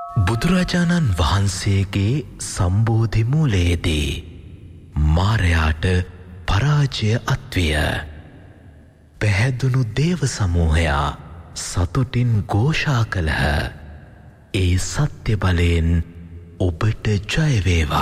බුදුරජාණන් වහන්සේගේ සම්බෝධි මූලයේදී මාරයාට පරාජය අත්විය. පැහැදුණු දේව සමූහයා සතුටින් ഘോഷා කළහ. ඒ සත්‍ය බලයෙන් ඔබට ජය වේවා.